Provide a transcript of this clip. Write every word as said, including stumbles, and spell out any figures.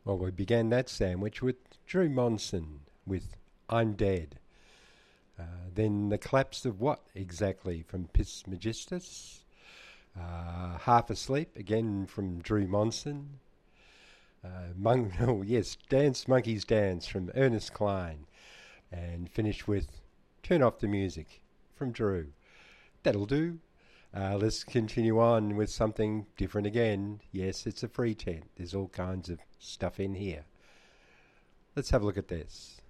Well, we began that sandwich with Drew Monson with I'm Dead. Uh, then The Collapse of What exactly from Pis Magistus. Uh, Half Asleep again from Drew Monson. Uh, Mon- oh yes, Dance Monkeys Dance from Ernest Klein. And finish with Turn Off the Music from Drew. That'll do. Uh, let's continue on with something different again. Yes, it's a free tent. There's all kinds of stuff in here. Let's have a look at this.